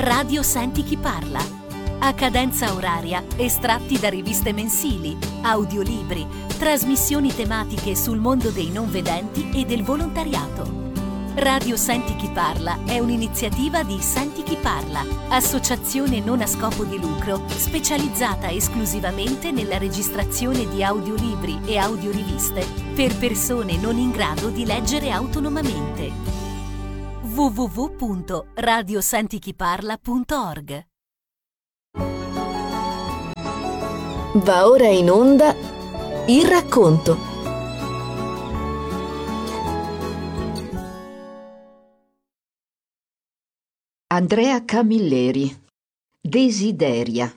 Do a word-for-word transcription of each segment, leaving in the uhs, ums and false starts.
Radio Senti chi parla. A cadenza oraria, estratti da riviste mensili, audiolibri, trasmissioni tematiche sul mondo dei non vedenti e del volontariato. Radio Senti chi parla è un'iniziativa di Senti chi parla, associazione non a scopo di lucro specializzata esclusivamente nella registrazione di audiolibri e audioriviste per persone non in grado di leggere autonomamente. w w w punto radio senti chi parla punto org. Va ora in onda il racconto. Andrea Camilleri, Desideria.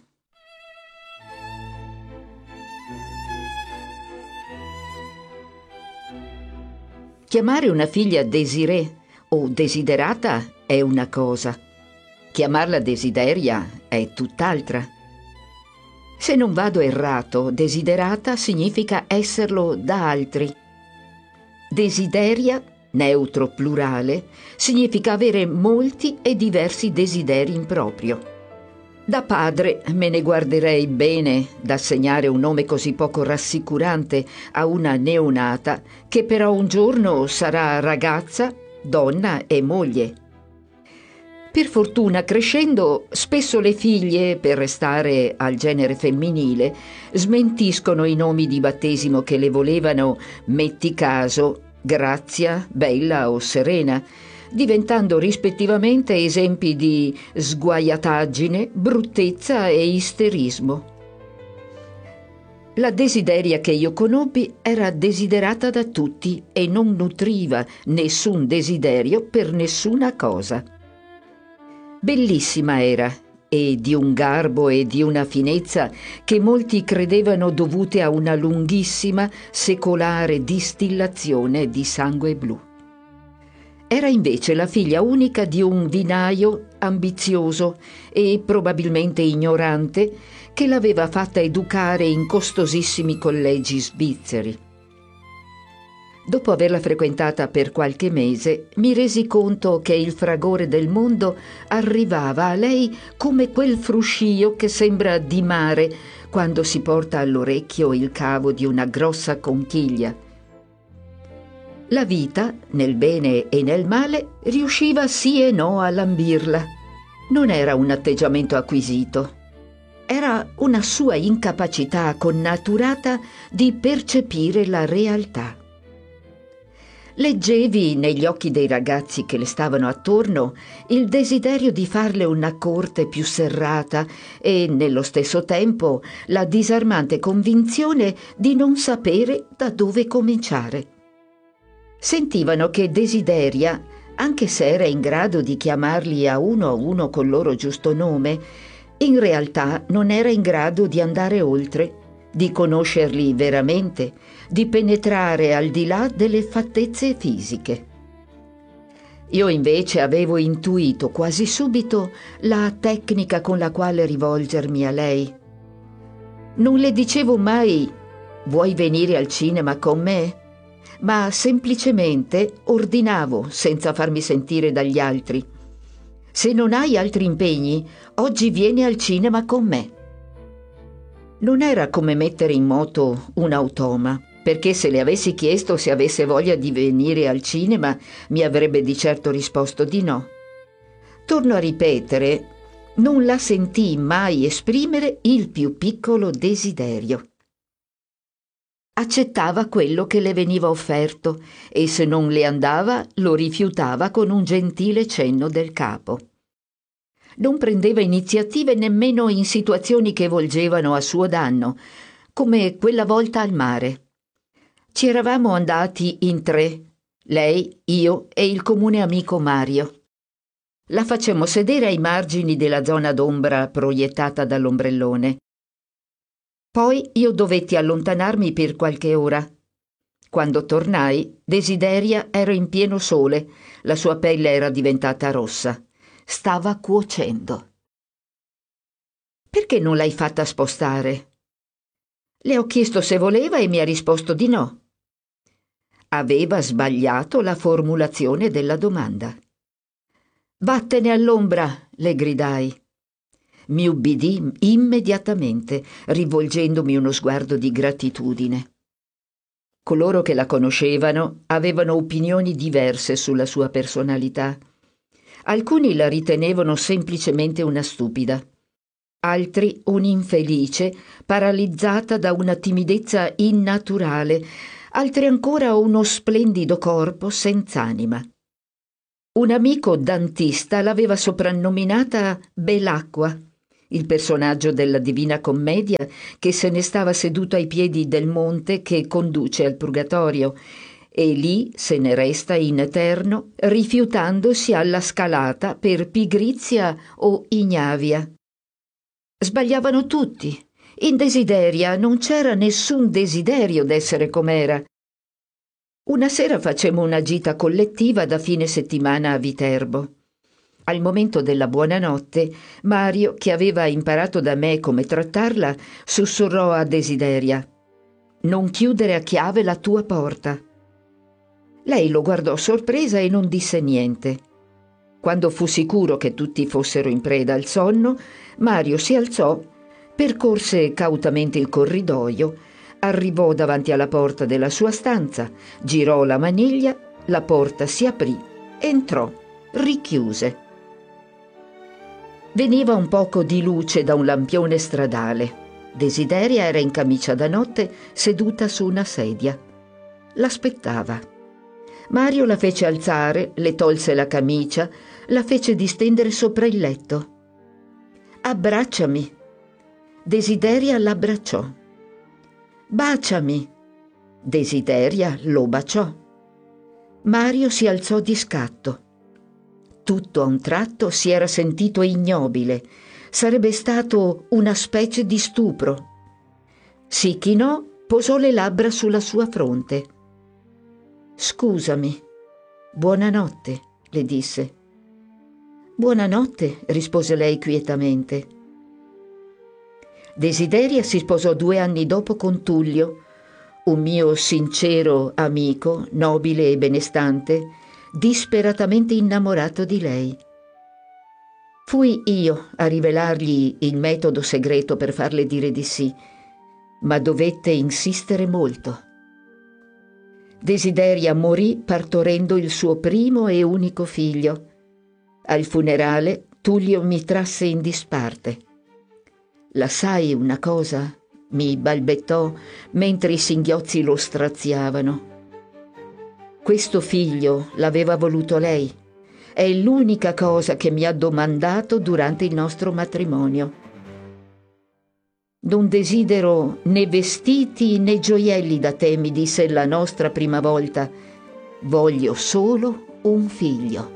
Chiamare una figlia Desirée o desiderata è una cosa, chiamarla desideria è tutt'altra. Se non vado errato, desiderata significa esserlo da altri. Desideria, neutro plurale, significa avere molti e diversi desideri in proprio. Da padre me ne guarderei bene d'assegnare un nome così poco rassicurante a una neonata che però un giorno sarà ragazza, donna e moglie. Per fortuna, crescendo, spesso le figlie, per restare al genere femminile, smentiscono i nomi di battesimo che le volevano, metti caso, Grazia, Bella o Serena, diventando rispettivamente esempi di sguaiataggine, bruttezza e isterismo. La Desideria che io conobbi era desiderata da tutti e non nutriva nessun desiderio per nessuna cosa. Bellissima era, e di un garbo e di una finezza che molti credevano dovute a una lunghissima, secolare distillazione di sangue blu. Era invece la figlia unica di un vinaio ambizioso e probabilmente ignorante che l'aveva fatta educare in costosissimi collegi svizzeri. Dopo averla frequentata per qualche mese, mi resi conto che il fragore del mondo arrivava a lei come quel fruscio che sembra di mare quando si porta all'orecchio il cavo di una grossa conchiglia. La vita, nel bene e nel male, riusciva sì e no a lambirla. Non era un atteggiamento acquisito. Era una sua incapacità connaturata di percepire la realtà. Leggevi negli occhi dei ragazzi che le stavano attorno il desiderio di farle una corte più serrata e, nello stesso tempo, la disarmante convinzione di non sapere da dove cominciare. Sentivano che Desideria, anche se era in grado di chiamarli a uno a uno col loro giusto nome, in realtà non era in grado di andare oltre, di conoscerli veramente, di penetrare al di là delle fattezze fisiche. Io invece avevo intuito quasi subito la tecnica con la quale rivolgermi a lei. Non le dicevo mai «Vuoi venire al cinema con me?» ma semplicemente ordinavo senza farmi sentire dagli altri. «Se non hai altri impegni, oggi vieni al cinema con me». Non era come mettere in moto un automa, perché se le avessi chiesto se avesse voglia di venire al cinema, mi avrebbe di certo risposto di no. Torno a ripetere, non la sentii mai esprimere il più piccolo desiderio. Accettava quello che le veniva offerto e se non le andava lo rifiutava con un gentile cenno del capo. Non prendeva iniziative nemmeno in situazioni che volgevano a suo danno, come quella volta al mare. Ci eravamo andati in tre, lei, io e il comune amico Mario. La facemmo sedere ai margini della zona d'ombra proiettata dall'ombrellone. Poi io dovetti allontanarmi per qualche ora. Quando tornai, Desideria era in pieno sole, la sua pelle era diventata rossa. Stava cuocendo. «Perché non l'hai fatta spostare?» Le ho chiesto se voleva e mi ha risposto di no. Aveva sbagliato la formulazione della domanda. Vattene all'ombra, le gridai. Mi ubbidì immediatamente, rivolgendomi uno sguardo di gratitudine. Coloro che la conoscevano avevano opinioni diverse sulla sua personalità. Alcuni la ritenevano semplicemente una stupida, altri un'infelice paralizzata da una timidezza innaturale, altri ancora uno splendido corpo senz'anima. Un amico dantista l'aveva soprannominata Belacqua, il personaggio della Divina Commedia che se ne stava seduto ai piedi del monte che conduce al Purgatorio, e lì se ne resta in eterno, rifiutandosi alla scalata per pigrizia o ignavia. Sbagliavano tutti. In Desideria non c'era nessun desiderio d'essere com'era. Una sera facemmo una gita collettiva da fine settimana a Viterbo. Al momento della buonanotte, Mario, che aveva imparato da me come trattarla, sussurrò a Desideria: «Non chiudere a chiave la tua porta». Lei lo guardò sorpresa e non disse niente. Quando fu sicuro che tutti fossero in preda al sonno, Mario si alzò, percorse cautamente il corridoio, arrivò davanti alla porta della sua stanza, girò la maniglia, la porta si aprì, entrò, richiuse. Veniva un poco di luce da un lampione stradale. Desideria era in camicia da notte, seduta su una sedia. L'aspettava. Mario la fece alzare, le tolse la camicia, la fece distendere sopra il letto. «Abbracciami». Desideria l'abbracciò. «Baciami». Desideria lo baciò. Mario si alzò di scatto. Tutto a un tratto si era sentito ignobile. Sarebbe stato una specie di stupro. Si chinò, posò le labbra sulla sua fronte. «Scusami». «Buonanotte», le disse. «Buonanotte», rispose lei quietamente. Desideria si sposò due anni dopo con Tullio, un mio sincero amico, nobile e benestante, disperatamente innamorato di lei. Fui io a rivelargli il metodo segreto per farle dire di sì, ma dovette insistere molto. Desideria morì partorendo il suo primo e unico figlio. Al funerale Tullio mi trasse in disparte. «La sai una cosa?» mi balbettò mentre i singhiozzi lo straziavano. «Questo figlio l'aveva voluto lei. È l'unica cosa che mi ha domandato durante il nostro matrimonio. Non desidero né vestiti né gioielli da te», mi disse la nostra prima volta. «Voglio solo un figlio».